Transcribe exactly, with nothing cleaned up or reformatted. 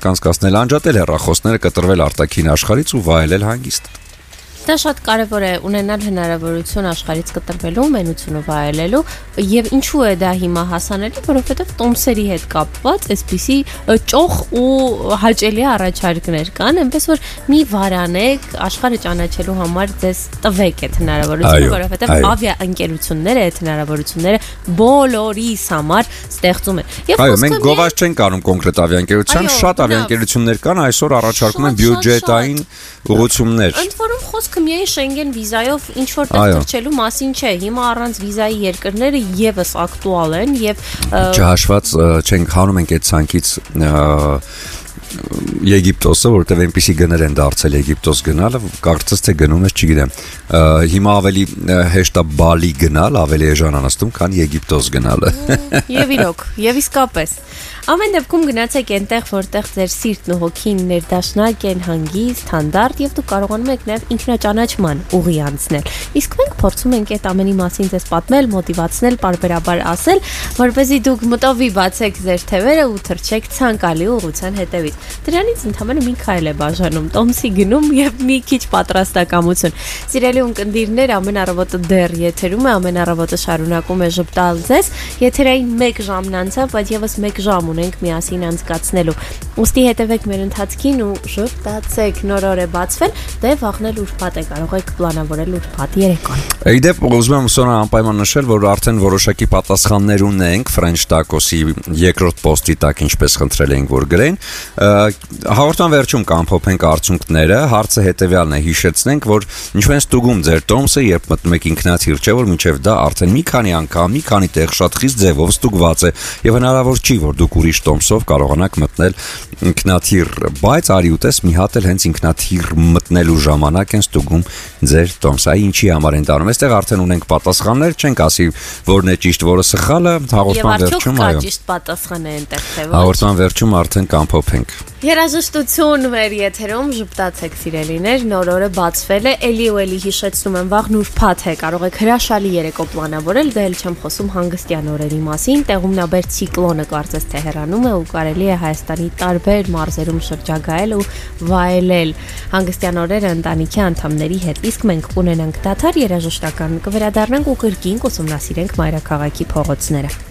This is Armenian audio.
ժամանակ անցկացնել անջատել հեռախոսները, կտրվել արտաքին աշխարհից ու վայելել հանգիստ։ Դա շատ կարևոր է ունենալ հնարավորություն աշխարհից կտրվելու, մենությունը վայելելու եւ ինչու է դա հիմա հասանելի, որովհետեւ տոմսերի հետ կապված այսպիսի ճոխ ու հաճելի առաջարկներ կան, այնպես որ մի վարանեք աշխարհը ճանաչելու համար ձեզ տվեք այդ հնարավորությունը, որովհետեւ ավիաընկերությունները այդ հնարավորությունները բոլորիս համար ստեղծում են։ Այո, մենք գովազդ չենք անում կոնկրետ ավիաընկերության, շատ ավիաընկերություններ կան, այսօր առաջարկում են բյուջետային ուղղություններ։ Ընդ որում խոսքը միայն Շենգեն վիզայով ինչ որ թռչելու մասին չէ։ Հիմա առանց վիզայի երկրները եւս ակտուալ են եւ չհաշված չենք հանում ենք այդ ցանկից Եգիպտոսը, որտեղ այնպիսի գներ են դարձել Եգիպտոս գնալը, կարծես թե գնում ես, չգիտեմ։ Հիմա ավելի հեշտ է Բալի գնալ, ավելի էժան անստում, քան Եգիպտոս գնալը։ Եվ իրոք, եւ իսկապես։ Ամեն դեպքում գնացեք այնտեղ, որտեղ ձեր սիրտն ու հոգին ներդաշնակ են, հանգիստ, հանդարտ եւ դու կարողանում եք նաեւ ինքնաճանաչման ուղի անցնել։ Իսկ մենք փորձում ենք այդ ամենի մասին ձեզ պատմել, մոտիվացնել, պարբերաբար ասել, որպեսզի դուք մտովի բացեք ձեր թևերը ու թռչեք ցանկալի ուղղության հետևից։ Դրանից ընդհանրապես մի քայլ է բաժանում, տոմսի գնում եւ մի քիչ պատրաստակամություն։ Սիրելի ունկնդիրներ, ամեն առավոտը դեռ եթերում է, ամեն առավոտը շարունակում է ժպտալ ձեզ։ Եթերային մեկ ժամն անցավ, բայց եւս մեկ ժամ ունենք միասին անցկացնելու։ Ուստի հետևեք մեր ընթացքին ու ժպտացեք, նոր օր է բացվել, դե վաղնել ուրբաթ է, կարող եք պլանավորել ուրբաթ երեկոն։ Իդեպ ուզում եմ Սոնա անպայման նշել, որ արդեն որոշակի պատասխաններ ունենք French Tacos-ի երկրորդ պոստի տակ, ինչպես խնդրել էինք, որ գրեն։ Հաղորդման վերջում կամփոփենք արդյունքները, հարցը հետևյալն է, հիշեցնենք, որ ինչու են ստուգում ձեր տոմսը, երբ մտնում եք ինքնաթիռ, չէ՞ որ մինչև դա արդեն մի քանի անգամ, մի քանի տեղ շատ խիստ ձևով ստուգված է եւ հնարավոր չի, որ դուք ուրիշ տոմսով կարողանաք մտնել ինքնաթիռ, բայց արի ուտես մի հատ էլ հենց ինքնաթիռ մտնելու ժամանակ են ստուգում ձեր տոմսը, ինչի համար են տանում։ Այստեղ արդեն ունենք պատասխաններ, չենք ասի որն է ճիշտ, որը սխալը, հաղորդման վերջում այո։ Ճիշտ պատասխան է այնտեղ թե ոչ։ Հաղորդման վերջում արդեն կամփոփենք։ Երաժշտություն մեր եթերում, ժպտացեք սիրելիներ, նոր օրը բացվել է, էլի ու էլի հիշեցնում եմ, վաղն ուրբաթ է, կարող եք հրաշալի երեկո պլանավորել, դա էլ չեմ խոսում հանգստյան օրերի մասին, տեղումնաբեր ցիկլոնը կարծես թե հեռանում է ու կարելի է Հայաստանի տարբեր մարզերում շրջագայել ու վայելել հանգստյան օրերը ընտանիքի անդամների հետ, իսկ մենք կունենանք դադար երաժշտական, կվերադառնանք ու կրկին կուսումնասիրենք մայրաքաղաքի փողոցները։